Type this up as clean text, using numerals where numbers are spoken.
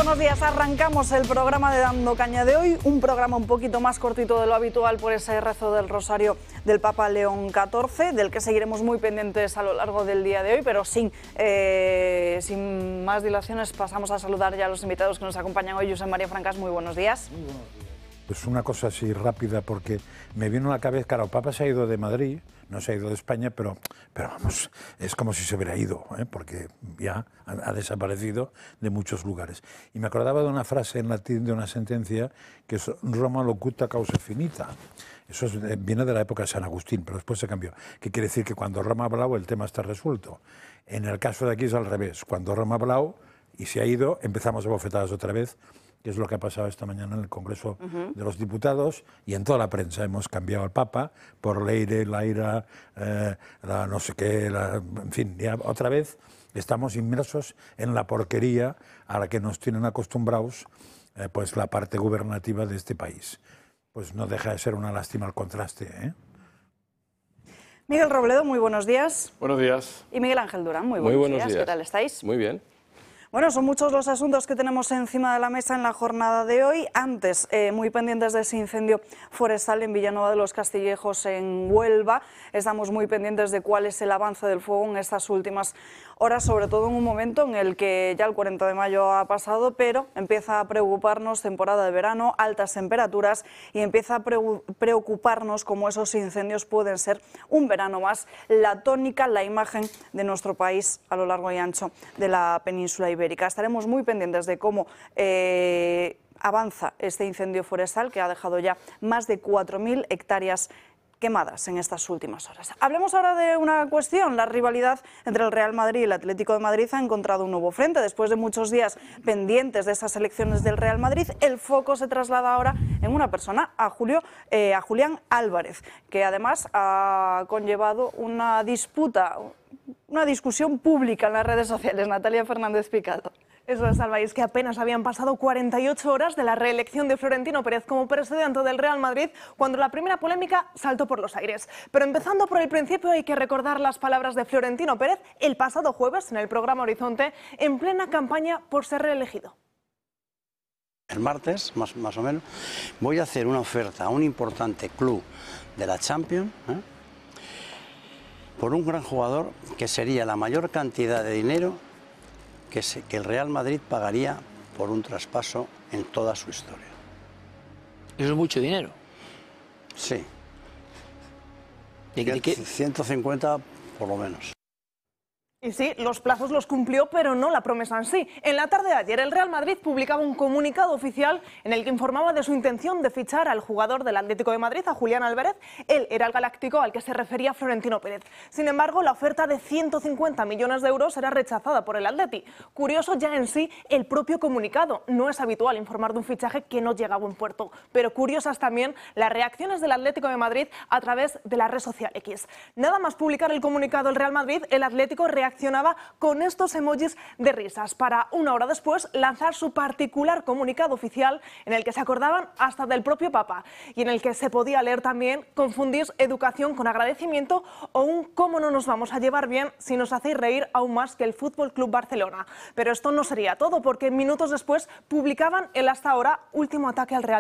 buenos días. Arrancamos el programa de Dando Caña de hoy, un programa un poquito más cortito de lo habitual por ese rezo del rosario del Papa León XIV, del que seguiremos muy pendientes a lo largo del día de hoy, pero sin más dilaciones pasamos a saludar ya a los invitados que nos acompañan hoy. Josep María Francas, muy buenos días. Muy buenos días. Pues una cosa así rápida, porque me vino a la cabeza, claro, el Papa se ha ido de Madrid, no se ha ido de España, pero vamos, es como si se hubiera ido, porque ya ha desaparecido de muchos lugares. Y me acordaba de una frase en latín, de una sentencia, que es Roma locuta causa finita. Eso viene de la época de San Agustín, pero después se cambió. Que quiere decir que cuando Roma ha hablado, el tema está resuelto. En el caso de aquí es al revés. Cuando Roma ha hablado y se ha ido, empezamos a bofetadas otra vez, que es lo que ha pasado esta mañana en el Congreso de los Diputados y en toda la prensa. Hemos cambiado al Papa por Leire, Laira, la no sé qué, en fin, ya otra vez estamos inmersos en la porquería a la que nos tienen acostumbrados pues la parte gubernativa de este país. Pues no deja de ser una lástima el contraste, Miguel Robledo, muy buenos días. Buenos días. Y Miguel Ángel Durán, muy buenos buenos días. ¿Qué tal estáis? Muy bien. Bueno, son muchos los asuntos que tenemos encima de la mesa en la jornada de hoy. Antes, muy pendientes de ese incendio forestal en Villanueva de los Castillejos, en Huelva. Estamos muy pendientes de cuál es el avance del fuego en estas últimas horas, sobre todo en un momento en el que ya el 40 de mayo ha pasado, pero empieza a preocuparnos temporada de verano, altas temperaturas, y empieza a preocuparnos cómo esos incendios pueden ser un verano más la tónica, la imagen de nuestro país a lo largo y ancho de la península ibérica. Estaremos muy pendientes de cómo avanza este incendio forestal que ha dejado ya más de 4.000 hectáreas quemadas en estas últimas horas. Hablemos ahora de una cuestión. La rivalidad entre el Real Madrid y el Atlético de Madrid ha encontrado un nuevo frente. Después de muchos días pendientes de esas elecciones del Real Madrid, el foco se traslada ahora en una persona, a Julián Álvarez, que además ha conllevado una disputa, una discusión pública en las redes sociales. Natalia Fernández Picado. Eso es, Alba, y es que apenas habían pasado 48 horas de la reelección de Florentino Pérez como presidente del Real Madrid cuando la primera polémica saltó por los aires. Pero empezando por el principio, hay que recordar las palabras de Florentino Pérez el pasado jueves en el programa Horizonte, en plena campaña por ser reelegido. El martes, más o menos, voy a hacer una oferta a un importante club de la Champions, por un gran jugador que sería la mayor cantidad de dinero que el Real Madrid pagaría por un traspaso en toda su historia. ¿Eso es mucho dinero? Sí. ¿Y qué? 150 por lo menos. Y sí, los plazos los cumplió, pero no la promesa en sí. En la tarde de ayer, el Real Madrid publicaba un comunicado oficial en el que informaba de su intención de fichar al jugador del Atlético de Madrid, a Julián Álvarez. Él era el galáctico al que se refería Florentino Pérez. Sin embargo, la oferta de 150 millones de euros era rechazada por el Atleti. Curioso ya en sí el propio comunicado. No es habitual informar de un fichaje que no llega a buen puerto, pero curiosas también las reacciones del Atlético de Madrid a través de la red social X. Nada más publicar el comunicado del Real Madrid, el Atlético reaccionaba con estos emojis de risas para una hora después lanzar su particular comunicado oficial en el que se acordaban hasta del propio Papa y en el que se podía leer también: confundís educación con agradecimiento, o un cómo no nos vamos a llevar bien si nos hacéis reír aún más que el Fútbol Club Barcelona. Pero esto no sería todo, porque minutos después publicaban el hasta ahora último ataque al Real